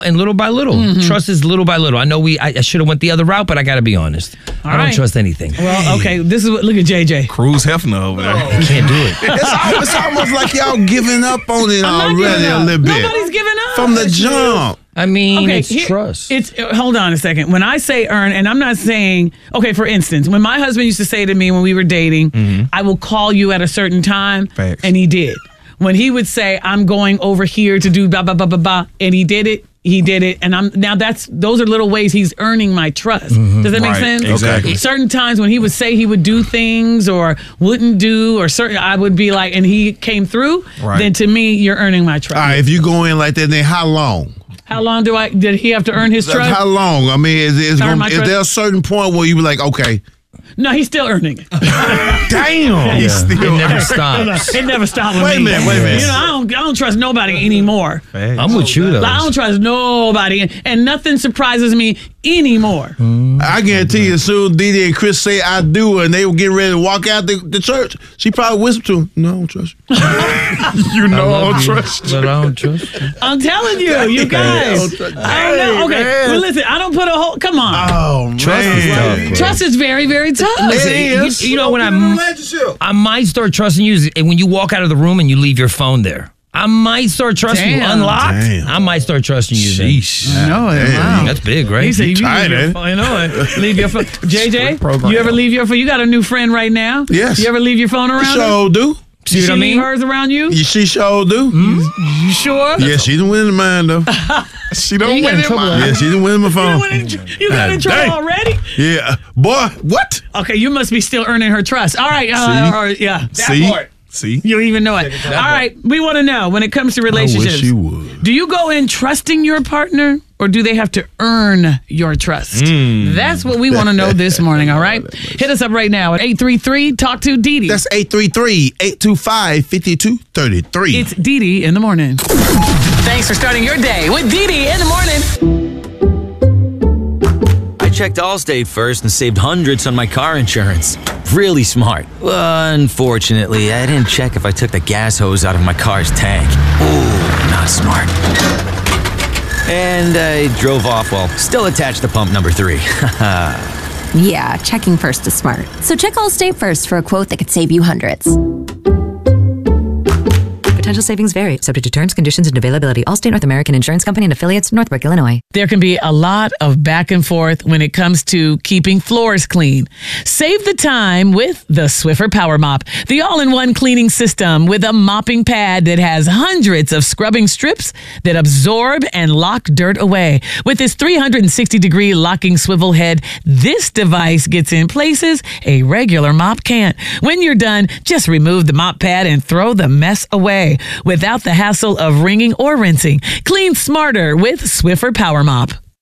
And little by little. Trust is little by little. I know I should have went the other route, but I got to be honest. I don't trust anything. Well, okay. This is what. Look at JJ. Cruz Hefner over there. I can't do it. It's almost like y'all giving up on it already a little bit. Nobody's giving up. From the jump. I mean, it's trust. Hold on a second. When I say earn, and I'm not saying, okay, for instance, when my husband used to say to me when we were dating, I will call you at a certain time, and he did. When he would say, I'm going over here to do blah, blah, blah, blah, blah, and he did it, and those are little ways he's earning my trust. Does that make sense? Exactly. Certain times when he would say he would do things or wouldn't do, or certain, I would be like, and he came through, then to me, you're earning my trust. All right, if you go in like that, then how long? How long did he have to earn his trust? How long? I mean, is there a certain point where you be like, okay? No, he's still earning it. Damn. It never stops. It never stops with Wait a me. minute. You know, I don't trust nobody anymore. I'm with you, though. I don't trust nobody, and nothing surprises me anymore. I guarantee you, as soon as Didi and Chris say I do, and they were getting ready to walk out the church, she probably whispered to him, no, I don't trust you. You know I don't trust you. But I don't trust you. I'm telling you guys. I don't know. Okay, well, listen, I don't put a whole, come on. Oh, man. Trust is tough, bro. Trust is very, very tough. Listen, you know when I might start trusting you is when you walk out of the room and you leave your phone there. I might start trusting you unlocked. I might start trusting you then. Sheesh. No, wow. That's big, right? He said you leave your phone. You know it. Leave your phone. JJ, you ever leave your phone? You got a new friend right now? Yes. You ever leave your phone around her? Sure do. See what I mean? Leave hers around you? She sure do. You sure? Yeah, she didn't win mine, though. She don't win in mine. Yeah, she didn't win my phone. You got in trouble already? Yeah. Boy, what? Okay, you must be still earning her trust. All right. Yeah. See? You don't even know it. All right. We want to know, when it comes to relationships, I wish you would. do you go in trusting your partner, or do they have to earn your trust? That's what we want to know this morning, all right? Hit us up right now at 833-TALK-TO-DIDI. That's 833-825-5233. It's Didi in the morning. Thanks for starting your day with Didi in the morning. I checked Allstate first and saved hundreds on my car insurance. Really smart. Unfortunately, I didn't check if I took the gas hose out of my car's tank. Ooh, not smart. And I drove off while still attached to pump number 3. Yeah, checking first is smart. So check Allstate first for a quote that could save you hundreds. Potential savings vary, subject to terms, conditions, and availability. Allstate North American Insurance Company and affiliates, Northbrook, Illinois. There can be a lot of back and forth when it comes to keeping floors clean. Save the time with the Swiffer Power Mop, the all-in-one cleaning system with a mopping pad that has hundreds of scrubbing strips that absorb and lock dirt away. With this 360-degree locking swivel head, this device gets in places a regular mop can't. When you're done, just remove the mop pad and throw the mess away without the hassle of wringing or rinsing. Clean smarter with Swiffer Power Mop.